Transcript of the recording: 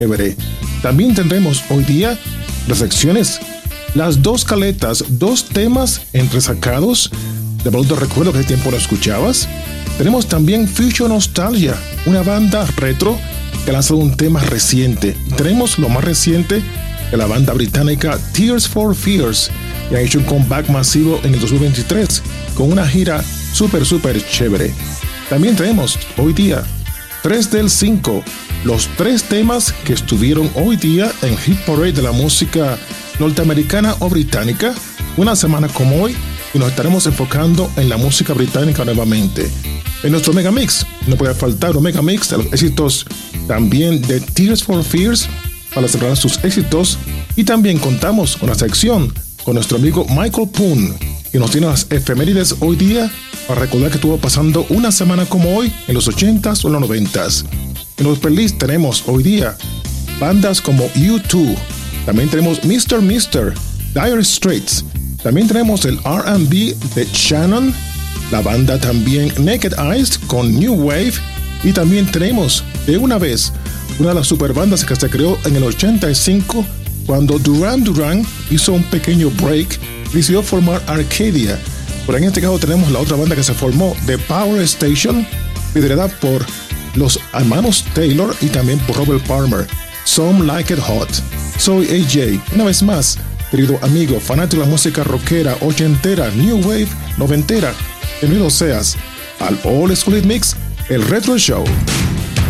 chévere. También tendremos hoy día las secciones, las dos caletas, dos temas entresacados de baúl de recuerdo que hace tiempo no escuchabas. Tenemos también Future Nostalgia, una banda retro que ha lanzado un tema reciente. Y tenemos lo más reciente de la banda británica Tears for Fears, que ha hecho un comeback masivo en el 2023 con una gira súper chévere. También tenemos hoy día 3 del 5, los 3 temas que estuvieron hoy día en Hit Parade de la música norteamericana o británica, una semana como hoy, y nos estaremos enfocando en la música británica nuevamente. En nuestro Megamix no puede faltar un Megamix de los éxitos también de Tears for Fears para celebrar sus éxitos, y también contamos con la sección con nuestro amigo Michael Poon, que nos tiene las efemérides hoy día para recordar que estuvo pasando una semana como hoy en los 80s o en los 90s. En los playlists tenemos hoy día bandas como U2, también tenemos Mr. Dire Straits, también tenemos el R&B de Shannon, la banda también Naked Eyes con New Wave, y también tenemos de una vez una de las super bandas que se creó en el 85 cuando Duran Duran hizo un pequeño break y decidió formar Arcadia. Pero en este caso tenemos la otra banda que se formó, The Power Station, liderada por los hermanos Taylor y también por Robert Palmer. Some Like It Hot. Soy AJ, una vez más, querido amigo, fanático de la música rockera, ochentera, new wave, noventera. Bienvenido seas al All School Mix, el Retro Show.